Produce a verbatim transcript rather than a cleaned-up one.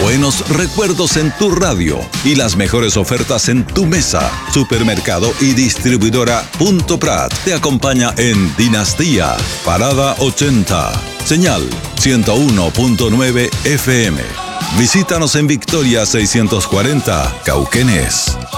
Buenos recuerdos en tu radio y las mejores ofertas en tu mesa. Supermercado y distribuidora Punto Prat te acompaña en Dinastía, Parada ochenta. Señal ciento uno punto nueve F M. Visítanos en Victoria seiscientos cuarenta, Cauquenes.